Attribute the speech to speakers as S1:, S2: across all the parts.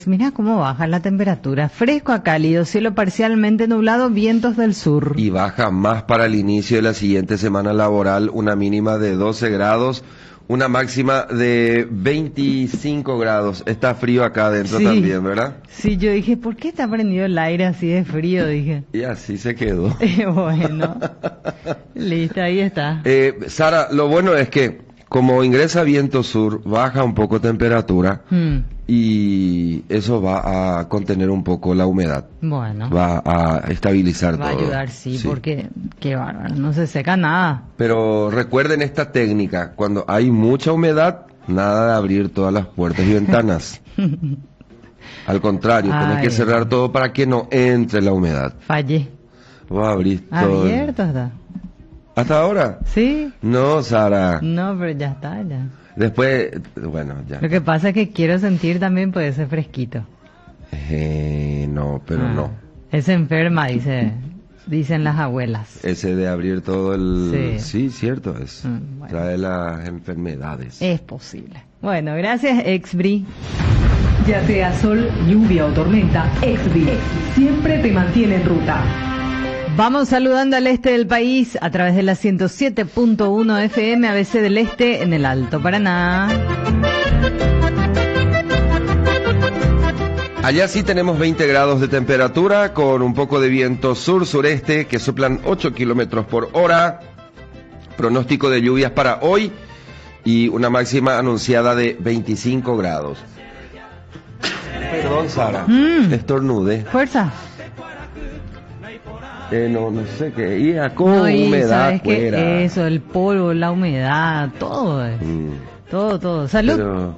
S1: Mira cómo baja la temperatura, fresco a cálido, cielo parcialmente nublado, vientos del sur.
S2: Y baja más para el inicio de la siguiente semana laboral, una mínima de 12 grados, una máxima de 25 grados. Está frío acá adentro también, ¿verdad?
S1: Sí, yo dije, ¿por qué está prendido el aire así de frío? Dije.
S2: Y así se quedó.
S1: Bueno, listo, ahí está.
S2: Sara, lo bueno es que como ingresa viento sur, baja un poco temperatura. Y eso va a contener un poco la humedad.
S1: Bueno.
S2: Va a estabilizar todo.
S1: Va a ayudar, sí, porque qué bárbaro, no se seca nada.
S2: Pero recuerden esta técnica, cuando hay mucha humedad, nada de abrir todas las puertas y ventanas. Al contrario, tenés que cerrar todo para que no entre la humedad.
S1: Fallé.
S2: Vos abrís todo.
S1: ¿Abierto está?
S2: ¿Hasta ahora?
S1: Sí.
S2: No, Sara.
S1: No, pero ya está, ya.
S2: Después, bueno, ya.
S1: Lo que pasa es que quiero sentir también puede ser fresquito.
S2: No, pero no.
S1: Es enferma, dicen las abuelas.
S2: Ese de abrir todo el...
S1: Sí,
S2: cierto es.
S1: Bueno.
S2: Trae las enfermedades.
S1: Es posible. Bueno, gracias, Exbri.
S3: Ya sea sol, lluvia o tormenta, Exbri siempre te mantiene en ruta.
S1: Vamos saludando al este del país a través de la 107.1 FM ABC del Este en el Alto Paraná.
S2: Allá sí tenemos 20 grados de temperatura con un poco de viento sur-sureste que soplan 8 kilómetros por hora. Pronóstico de lluvias para hoy y una máxima anunciada de 25 grados. Perdón, Sara, estornude.
S1: Fuerza.
S2: No sé qué, y con humedad
S1: ¿sabes
S2: fuera.
S1: Qué? Eso, el polvo, la humedad, todo es. Todo. Salud.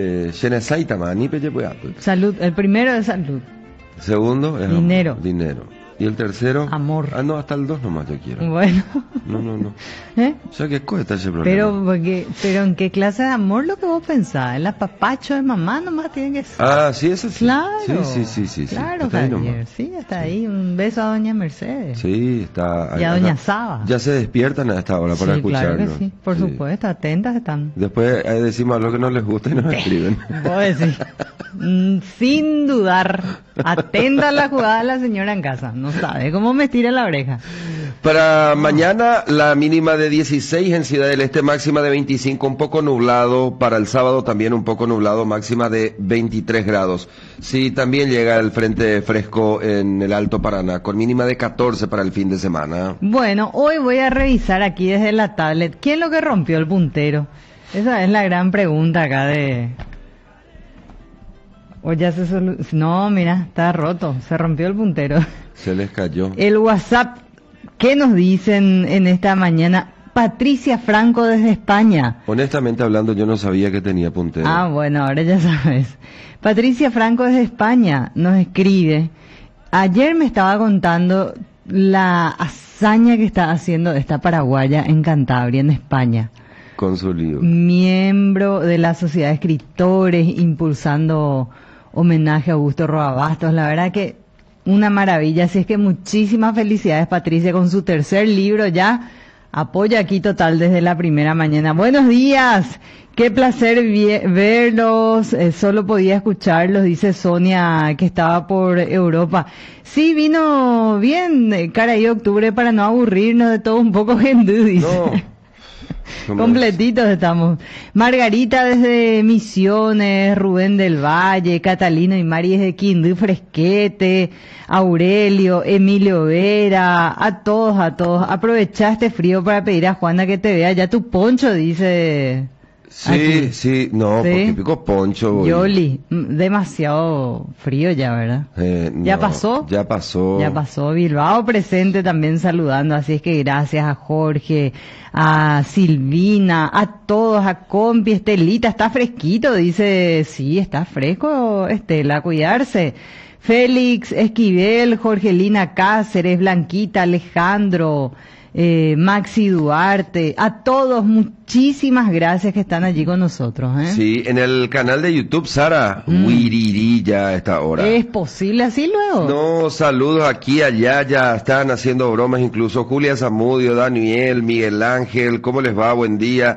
S1: Salud, el primero es salud.
S2: Segundo es
S1: dinero.
S2: Dinero. ¿Y el tercero?
S1: Amor.
S2: No, hasta el 2 nomás yo quiero.
S1: Bueno.
S2: No. O sea, ¿qué cuesta ese problema?
S1: Pero ¿en qué clase de amor lo que vos pensás? El apapacho de mamá nomás tiene que ser.
S2: Sí, eso sí.
S1: Claro.
S2: Sí.
S1: Claro, Javier. Sí, está ahí. Un beso a doña Mercedes.
S2: Sí, está.
S1: Y a doña Saba.
S2: Ya se despiertan a esta hora para escucharnos.
S1: Claro que sí, por supuesto, atentas están.
S2: Después decimos lo que no les gusta y nos escriben.
S1: Vos decís, sin dudar, atenta a la jugada de la señora en casa. No sabe cómo me tira la oreja.
S2: Para mañana la mínima de 16 en Ciudad del Este, máxima de 25, un poco nublado. Para el sábado también un poco nublado, máxima de 23 grados. Sí, también llega el frente fresco en el Alto Paraná, con mínima de 14 para el fin de semana.
S1: Bueno, hoy voy a revisar aquí desde la tablet, ¿quién es lo que rompió el puntero? Esa es la gran pregunta acá de... O ya No, mira, está roto, se rompió el puntero.
S2: Se les cayó.
S1: El WhatsApp, ¿qué nos dicen en esta mañana? Patricia Franco desde España.
S2: Honestamente hablando, yo no sabía que tenía puntero.
S1: Bueno, ahora ya sabes. Patricia Franco desde España nos escribe. Ayer me estaba contando la hazaña que está haciendo esta paraguaya en Cantabria, en España.
S2: Con su libro.
S1: Miembro de la Sociedad de Escritores, impulsando homenaje a Augusto Roabastos. La verdad que una maravilla. Así es que muchísimas felicidades, Patricia, con su tercer libro ya. Apoyo aquí total desde la primera mañana. Buenos días. Qué placer verlos. Solo podía escucharlos, dice Sonia, que estaba por Europa. Sí, vino bien, cara y octubre, para no aburrirnos de todo un poco, gente, dice. No. Completitos estamos. Margarita desde Misiones, Rubén del Valle, Catalino y Mari desde Quindú, Fresquete, Aurelio, Emilio Vera, a todos. Aprovecha este frío para pedir a Juana que te vea ya tu poncho, dice.
S2: Sí, porque pico poncho.
S1: Yoli, demasiado frío ya, ¿verdad? ¿Ya pasó?
S2: Ya pasó.
S1: Bilbao presente también saludando, así es que gracias a Jorge, a Silvina, a todos, a Compi, Estelita, está fresquito, dice, sí, está fresco, Estela, a cuidarse. Félix Esquivel, Jorgelina Cáceres, Blanquita, Alejandro, Maxi Duarte, a todos muchísimas gracias que están allí con nosotros.
S2: Sí, en el canal de YouTube, Sara, Wiririlla a esta hora.
S1: ¿Es posible así luego?
S2: No, saludos aquí, allá, ya están haciendo bromas, incluso Julia Zamudio, Daniel, Miguel Ángel, ¿cómo les va? Buen día.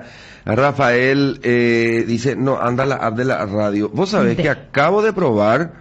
S2: Rafael dice, no, anda la app de la radio. Vos sabés que acabo de probar